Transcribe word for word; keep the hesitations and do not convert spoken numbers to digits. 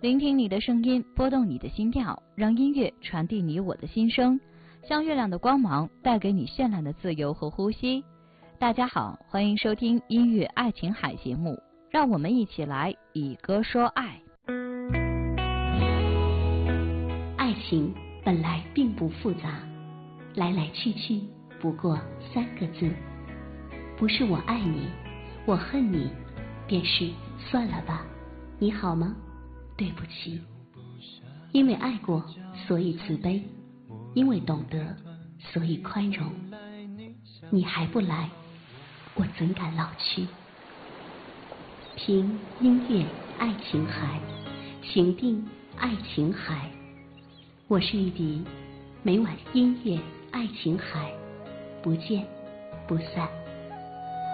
聆听你的声音，拨动你的心跳，让音乐传递你我的心声，像月亮的光芒，带给你绚烂的自由和呼吸。大家好，欢迎收听音乐爱琴海节目，让我们一起来以歌说爱。 爱情本来并不复杂，来来去去不过三个字，不是我爱你，我恨你，便是算了吧，你好吗？对不起。因为爱过，所以慈悲；因为懂得，所以宽容。你还不来，我怎敢老去？听音乐爱琴海，情定爱琴海。我是玉笛，每晚音乐爱琴海，不见不散。